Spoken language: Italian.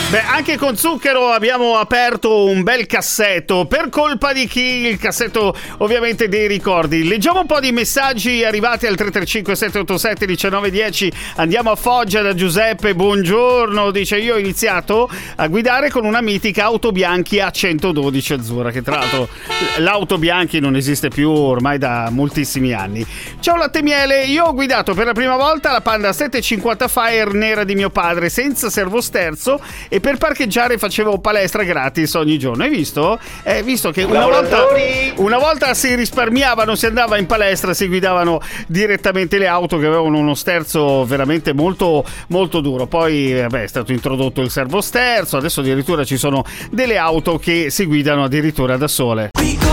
Beh, anche con Zucchero abbiamo aperto un bel cassetto. Per colpa di chi? Il cassetto ovviamente dei ricordi. Leggiamo un po' di messaggi arrivati al 335 787 1910. Andiamo a Foggia da Giuseppe. Buongiorno, dice: io ho iniziato a guidare con una mitica auto Bianchi A112 azzurra, che tra l'altro l'auto Bianchi non esiste più ormai da moltissimi anni. Ciao Latte Miele, io ho guidato per la prima volta la Panda 750 Fire nera di mio padre senza servosterzo e per parcheggiare facevo palestra gratis ogni giorno. Hai visto? Visto che una volta si risparmiavano, si andava in palestra, si guidavano direttamente le auto che avevano uno sterzo veramente molto molto duro. Poi è stato introdotto il servosterzo, adesso addirittura ci sono delle auto che si guidano addirittura da sole.